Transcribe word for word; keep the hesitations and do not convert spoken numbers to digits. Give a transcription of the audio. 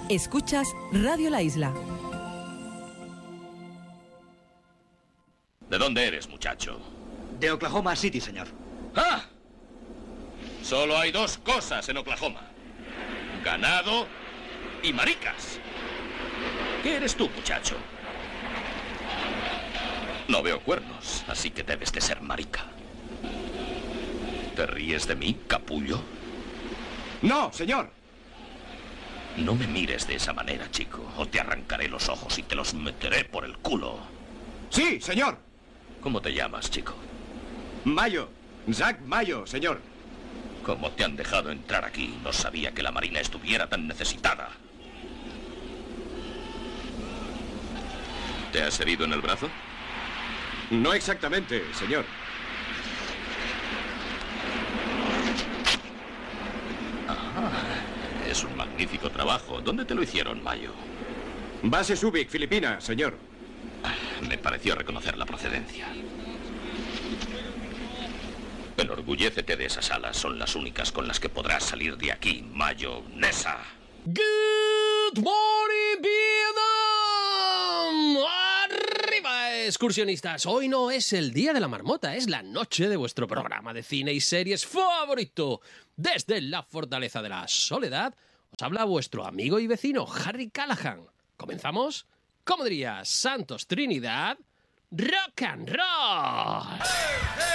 Escuchas Radio La Isla. ¿De dónde eres, muchacho? De Oklahoma City, señor. ¡Ah! Solo hay dos cosas en Oklahoma: ganado y maricas. ¿Qué eres tú, muchacho? No veo cuernos, así que debes de ser marica. ¿Te ríes de mí, capullo? No, señor. No me mires de esa manera, chico, o te arrancaré los ojos y te los meteré por el culo. Sí, señor. ¿Cómo te llamas, chico? Mayo. Zack Mayo, señor. ¿Cómo te han dejado entrar aquí? No sabía que la Marina estuviera tan necesitada. ¿Te has herido en el brazo? No exactamente, señor. Ah, es un magnífico trabajo. ¿Dónde te lo hicieron, Mayo? Base Subic, Filipinas, señor. Me pareció reconocer la procedencia. Enorgullécete de esas alas. Son las únicas con las que podrás salir de aquí, mayonesa. Good morning, Vietnam. ¡Arriba, excursionistas! Hoy no es el día de la marmota, es la noche de vuestro programa de cine y series favorito. Desde la Fortaleza de la Soledad, os habla vuestro amigo y vecino Harry Callahan. ¿Comenzamos? Como diría Santos Trinidad, ¡rock and roll!